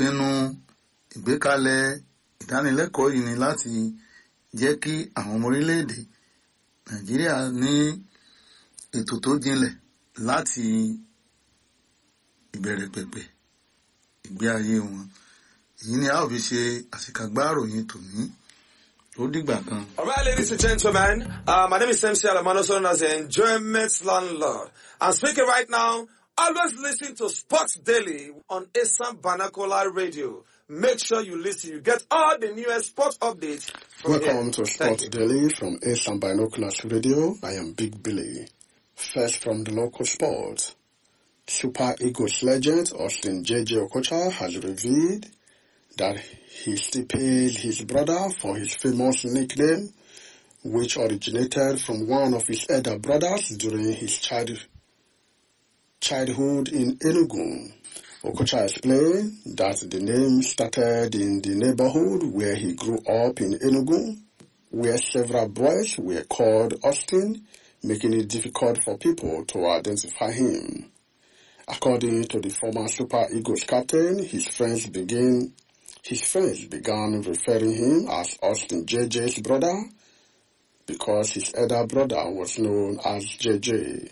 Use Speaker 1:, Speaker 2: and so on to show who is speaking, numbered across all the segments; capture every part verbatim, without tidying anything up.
Speaker 1: ìpinnu ìgbékalẹ̀ ìdánilẹ́kọ̀ọ́ yìí ni láti jẹ́ kí àwọn ọmọ orílẹ̀-èdè Nàìjíríà ní ètò tó jinlẹ̀ láti ìbẹ̀rẹ̀ pẹ̀pẹ̀ ìgbé ayé wọn. Èyí ni a ó fi ṣe àṣekágbá ìròyìn tòní. Ó dìgbà kan.
Speaker 2: All right, ladies and gentlemen, uh, my name is M C Alamano, also known as the Enjoyment Landlord. I'm speaking right now. Always listen to Sports Daily on Asam Banakola Radio. Make sure you listen. You get all the newest sports updates from
Speaker 3: Welcome
Speaker 2: here.
Speaker 3: to Sports Daily from Asam Binoculars Radio. I am Big Billy. First from the local sports. Super Eagles legend Austin J J Okocha has revealed that he still paid his brother for his famous nickname, which originated from one of his elder brothers during his child, childhood in Enugu. Okocha explained that the name started in the neighborhood where he grew up in Enugu, where several boys were called Austin, making it difficult for people to identify him. According to the former Super Eagles captain, his friends began his friends began referring him as Austin J J's brother because his elder brother was known as J J.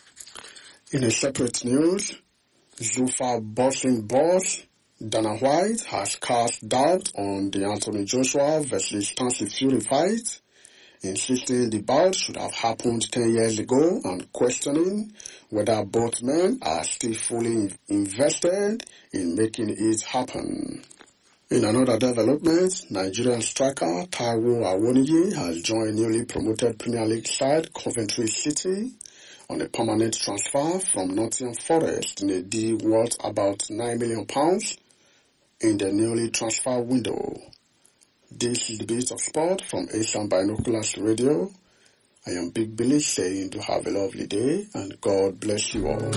Speaker 3: In a separate news, Zuffa boxing boss Dana White has cast doubt on the Anthony Joshua versus Tyson Fury fight, insisting the bout should have happened ten years ago and questioning whether both men are still fully invested in making it happen. In another development, Nigerian striker Taiwo Awoniyi has joined newly promoted Premier League side Coventry City on a permanent transfer from Nottingham Forest in a deal worth about nine million pounds in the newly transfer window. This is the bit of sport from Asian Binoculars Radio. I am Big Billy saying to have a lovely day and God bless you all.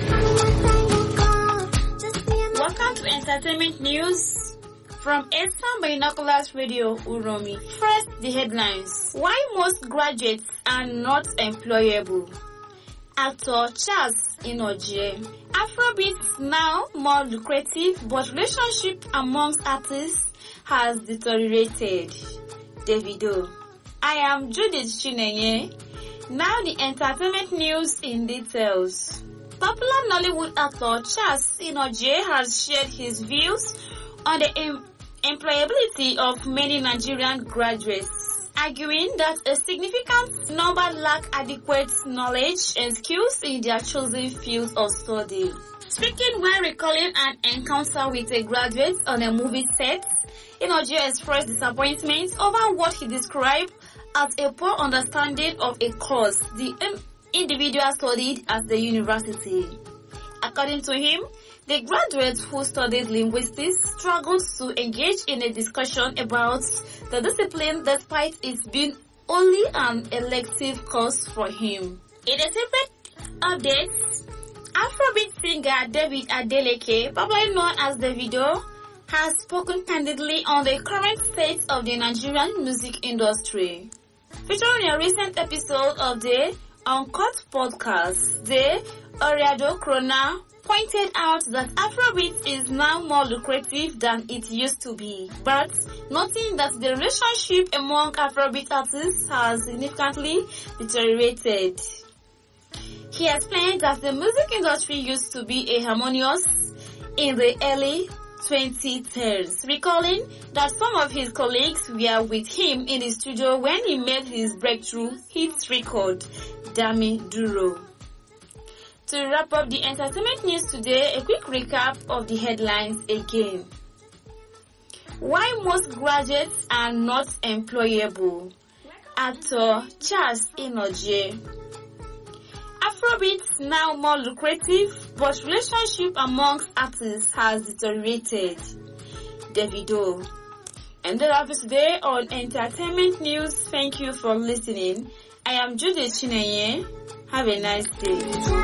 Speaker 4: Welcome to Entertainment News from Asian Binoculars Radio Uromi. First, the headlines. Why most graduates are not employable? Actor Charles Inoje. Afrobeat now more lucrative, but relationship amongst artists has deteriorated. Davido. I am Judith Chinenye. Now the entertainment news in details. Popular Nollywood actor Charles Inoje has shared his views on the em- employability of many Nigerian graduates, arguing that a significant number lack adequate knowledge and skills in their chosen field of study. Speaking when recalling an encounter with a graduate on a movie set, Inoje expressed disappointment over what he described as a poor understanding of a course the individual studied at the university. According to him, the graduate who studied linguistics struggled to engage in a discussion about the discipline despite it being only an elective course for him. In a separate update, Afrobeat singer David Adeleke, popularly known as Davido, has spoken candidly on the current state of the Nigerian music industry. Featuring a recent episode of the Uncut podcast, the Oriado Krona pointed out that Afrobeat is now more lucrative than it used to be, but noting that the relationship among Afrobeat artists has significantly deteriorated. He explained that the music industry used to be a harmonious in the early twenty tens, recalling that some of his colleagues were with him in the studio when he made his breakthrough hit record, Dami Duro. To wrap up the entertainment news today, a quick recap of the headlines again. Why most graduates are not employable? Actor Charles Inoje. Afrobeat now more lucrative, but relationship amongst artists has deteriorated. Davido. And that is today on Entertainment News. Thank you for listening. I am Judith Chinenye. Have a nice day.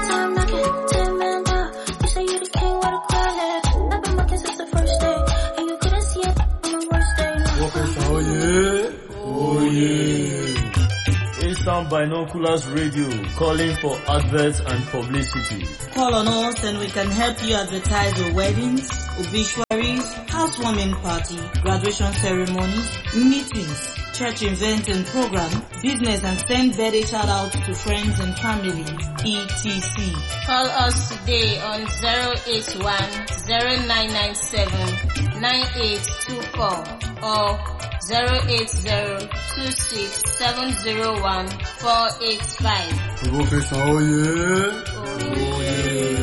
Speaker 5: Oh yeah, oh yeah. Asam Binoculars Radio, calling for adverts and publicity.
Speaker 6: Call on us and we can help you advertise your weddings, obituaries, housewarming party, graduation ceremonies, meetings, church events and program, business and send birthday shout outs to friends and family, et cetera.
Speaker 7: Call us today on zero eight one, zero nine nine seven, nine eight two four or zero eight zero, two six seven zero one, four eight five.
Speaker 3: Professor, oh yeah.
Speaker 7: Oh yeah.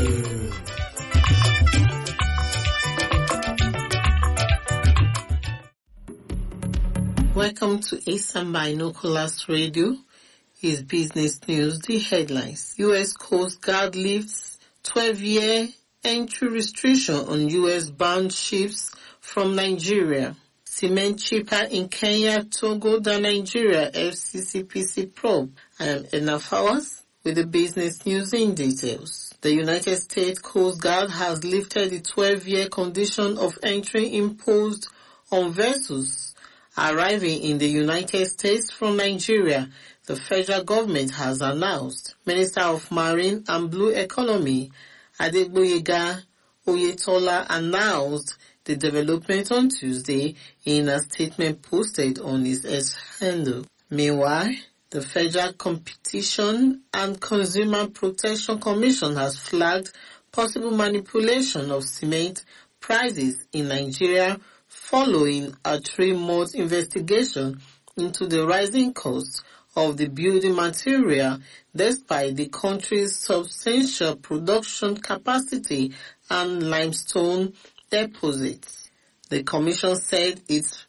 Speaker 8: Welcome to Eastern Binoculars Radio. Is business news, the headlines. U S Coast Guard lifts twelve-year entry restriction on U S-bound ships from Nigeria. Cement cheaper in Kenya, Togo than Nigeria, F C C P C probe. I am enough hours with the business news in details. The United States Coast Guard has lifted the twelve-year condition of entry imposed on vessels arriving in the United States from Nigeria, the federal government has announced. Minister of Marine and Blue Economy, Adegboyega Oyetola, announced the development on Tuesday in a statement posted on his X handle. Meanwhile, the Federal Competition and Consumer Protection Commission has flagged possible manipulation of cement prices in Nigeria following a three-month investigation into the rising cost of the building material despite the country's substantial production capacity and limestone deposits. The Commission said its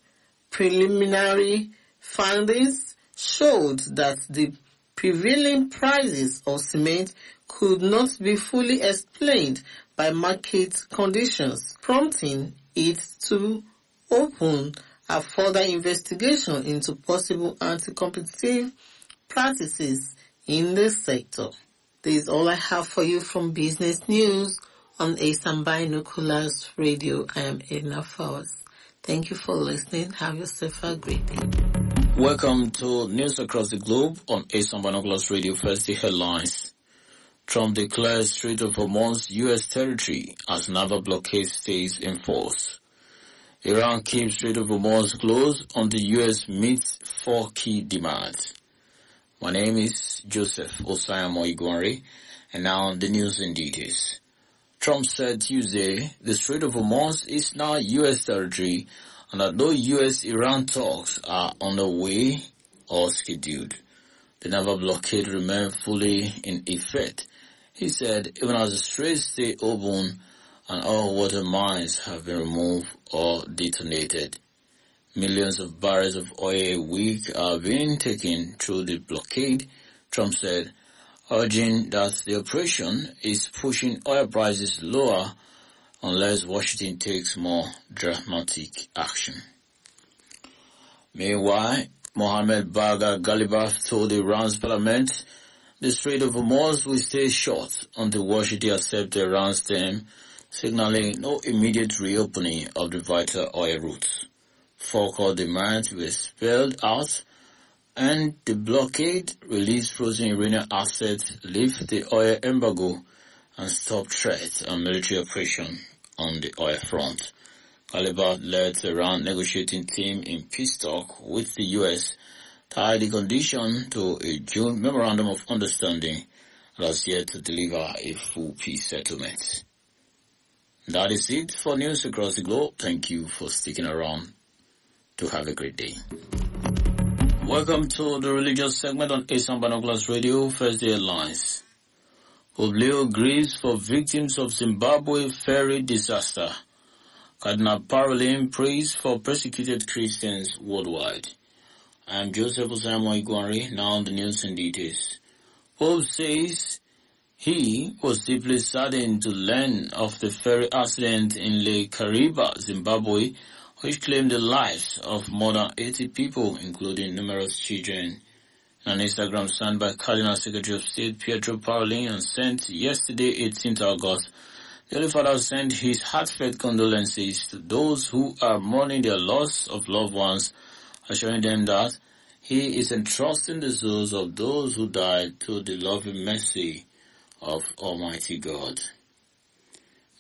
Speaker 8: preliminary findings showed that the prevailing prices of cement could not be fully explained by market conditions, prompting it to open a further investigation into possible anti-competitive practices in the sector. This is all I have for you from Business News on Eastern Binoculars Radio. I am Edna Fowles. Thank you for listening. Have yourself a great day.
Speaker 5: Welcome to News Across the Globe on Eastern Binoculars Radio. First, the headlines. Trump declares Strait of Hormuz U S territory as naval blockade stays in force. Iran keeps Strait of Hormuz closed on the U S meets four key demands. My name is Joseph Osayamo Igwanre, and now the news in details. Trump said Tuesday the Strait of Hormuz is now U S territory and that no U S-Iran talks are underway or scheduled. The naval blockade remains fully in effect. He said even as the strait stay open and all water mines have been removed or detonated. Millions of barrels of oil a week are being taken through the blockade, Trump said, urging that the operation is pushing oil prices lower unless Washington takes more dramatic action. Meanwhile, Mohammed Bagher Ghalibaf told Iran's parliament the Strait of Hormuz will stay shut until Washington accepts Iran's term, signaling no immediate reopening of the vital oil routes. Four core demands were spelled out, and the blockade, release frozen Iranian assets, lift the oil embargo, and stop threats and military operation on the oil front. Ghalibaf led the Iran negotiating team in peace talk with the U S, tied the condition to a June memorandum of understanding that has yet to deliver a full peace settlement. That is it for News Across the Globe. Thank you for sticking around. To have a great day. Welcome to the religious segment on Eastern Binoculars Radio. First, the headlines. Pope Leo grieves for victims of Zimbabwe ferry disaster. Cardinal Parolin prays for persecuted Christians worldwide. I am Joseph Osayamo Igwanre, now on the news and details. Pope says he was deeply saddened to learn of the ferry accident in Lake Kariba, Zimbabwe, which claimed the lives of more than eighty people, including numerous children. In an Instagram sent by Cardinal Secretary of State Pietro Parolin and sent yesterday, eighteenth of August, the Holy Father sent his heartfelt condolences to those who are mourning their loss of loved ones, assuring them that he is entrusting the souls of those who died to the loving mercy of Almighty God.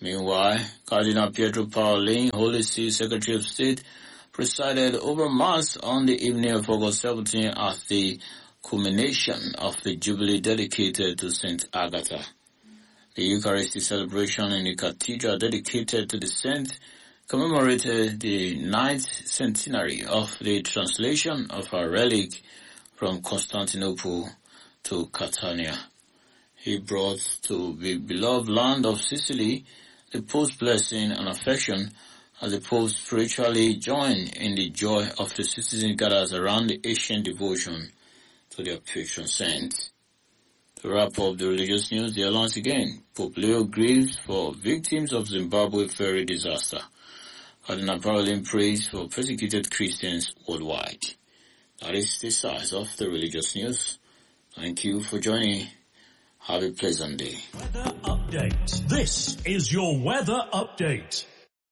Speaker 5: Meanwhile, Cardinal Pietro Parolin, Holy See Secretary of State, presided over Mass on the evening of August seventeenth at the culmination of the Jubilee dedicated to Saint Agatha. The Eucharistic celebration in the cathedral dedicated to the saint commemorated the ninth centenary of the translation of a relic from Constantinople to Catania. He brought to the beloved land of Sicily the Pope's blessing and affection as the Pope spiritually joined in the joy of the citizens gathered around the ancient devotion to their patron saint. To wrap up the religious news, there once again, Pope Leo grieves for victims of Zimbabwe ferry disaster. Cardinal Parolin prays for persecuted Christians worldwide. That is the size of the religious news. Thank you for joining. Have a pleasant day.
Speaker 9: Weather update. This is your weather update.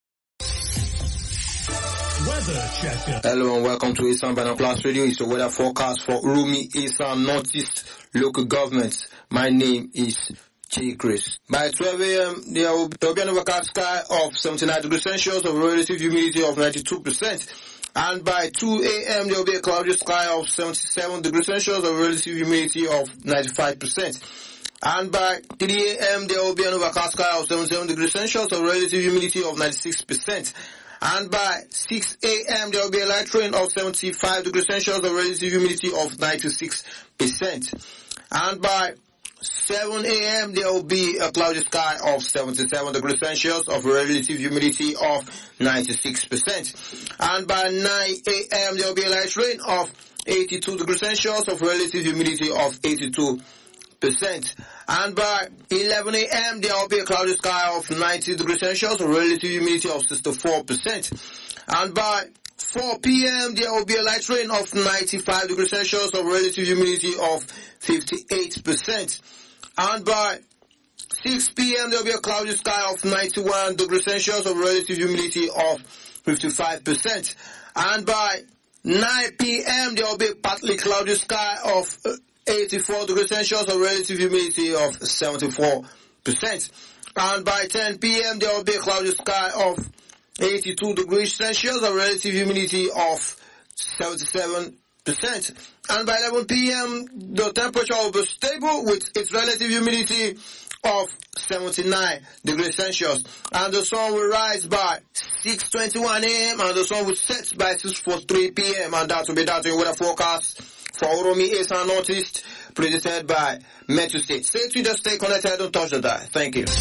Speaker 9: Weather checker.
Speaker 10: Hello and welcome to Eastern Binoculars Radio. It's the weather forecast for Urumi, Eastern Northeast local governments. My name is J. Chris. By twelve a.m., there will be an overcast sky of seventy-nine degrees Celsius of relative humidity of ninety-two percent. And by two a.m., there will be a cloudy sky of seventy-seven degrees Celsius of relative humidity of ninety-five percent. And by three a.m., there will be an overcast sky of seventy-seven degrees Celsius of relative humidity of ninety-six percent. And by six a.m., there will be a light rain of seventy-five degrees Celsius of relative humidity of ninety-six percent. And by seven a.m., there will be a cloudy sky of seventy-seven degrees Celsius of relative humidity of ninety-six percent. And by nine a.m., there will be a light rain of eighty-two degrees Celsius of relative humidity of eighty-two percent. And by eleven a.m., there will be a cloudy sky of ninety degrees Celsius of relative humidity of sixty-four percent. And by four p.m., there will be a light rain of ninety-five degrees Celsius of relative humidity of fifty-eight percent. And by six p.m., there will be a cloudy sky of ninety-one degrees Celsius of relative humidity of fifty-five percent. And by nine p.m., there will be a partly cloudy sky of eighty-four degrees Celsius of relative humidity of seventy-four percent. And by ten p.m., there will be a cloudy sky of eighty-two degrees Celsius of relative humidity of seventy-seven percent. And by eleven p.m., the temperature will be stable with its relative humidity of seventy-nine degrees Celsius. And the sun will rise by six twenty-one a.m. and the sun will set by six forty-three p.m. And that will be that in weather forecast for Oromi, East and Northeast, predicted by Metro State. Stay tuned, just stay connected, don't touch the dial. Thank you.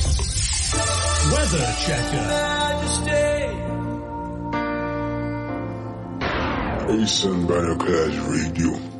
Speaker 9: Weather checker.
Speaker 11: Eastern Binoculars Radio.